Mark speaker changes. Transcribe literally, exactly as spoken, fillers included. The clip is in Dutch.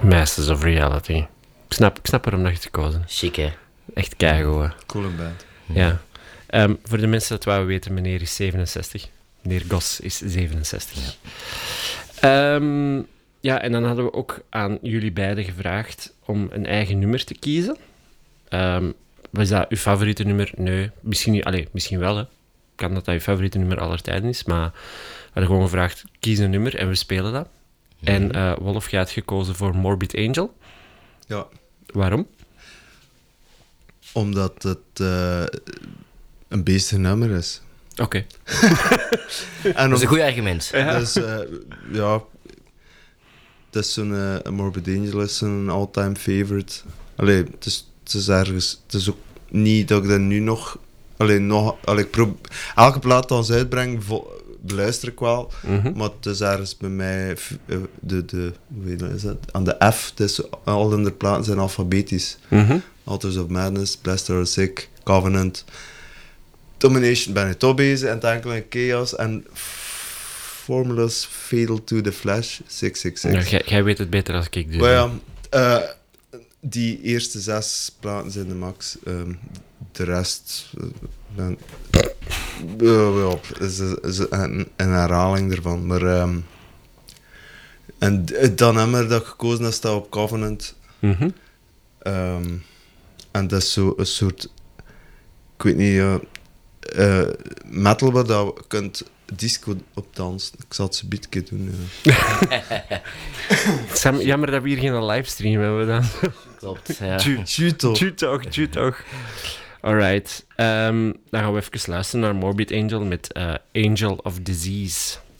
Speaker 1: Masters of Reality. Ik snap, ik snap waarom dat je het gekozen.
Speaker 2: Chic, hè?
Speaker 1: Echt keigoed.
Speaker 3: Coole band.
Speaker 1: Ja. Um, voor de mensen dat wou weten, meneer is zevenenzestig. Meneer Gos is zevenenzestig. Ja. Um, ja, en dan hadden we ook aan jullie beiden gevraagd om een eigen nummer te kiezen. Um, was dat uw favoriete nummer? Nee, misschien niet. Allee, misschien wel, hè. Kan dat dat je favoriete nummer aller tijden is, maar we hadden gewoon gevraagd, kies een nummer en we spelen dat. Mm-hmm. En uh, Wolf, jij had gekozen voor Morbid Angel.
Speaker 3: Ja.
Speaker 1: Waarom?
Speaker 3: Omdat het uh, een beestig nummer is.
Speaker 1: Oké. Okay.
Speaker 2: Dat is een goed argument.
Speaker 3: Ja. Dus, uh, ja... Het is zo'n uh, Morbid Angel is zo'n all-time favorite. Allee, het is, het is ergens... Het is ook niet dat ik dat nu nog... Allee, nog... Allee, ik probeer, elke plaat dat ze uitbrengen, vo, beluister ik wel. Mm-hmm. Maar het is ergens bij mij... De, de, hoe weet is dat? Aan de F. Het is, al hun platen zijn alfabetisch.
Speaker 1: Mm-hmm.
Speaker 3: Authors of Madness, Blessed or Sick, Covenant... Domination ben ik toch bezig. En het enkele Chaos en... Formulas Fatal to the Flash, zes zes zes.
Speaker 1: Ja, jij weet het beter als ik, dus.
Speaker 3: Maar ja, uh, die eerste zes platen zijn de max. Um, de rest... Uh, ben, uh, ja, is, is een, een herhaling ervan. Maar... Um, en dat nummer dat ik gekozen heb, staat op Covenant.
Speaker 1: Mm-hmm.
Speaker 3: Um, en dat is zo een soort... Ik weet niet... Uh, uh, metal waar dat je kunt... disco op dansen. Ik zal het zo beetje doen.
Speaker 1: Ja. Jammer dat we hier geen livestream hebben dan.
Speaker 2: Klopt, ja.
Speaker 3: Tju toch.
Speaker 1: Tju toch, tju toch. Alright. Um, dan gaan we even luisteren naar Morbid Angel met uh, Angel of Disease.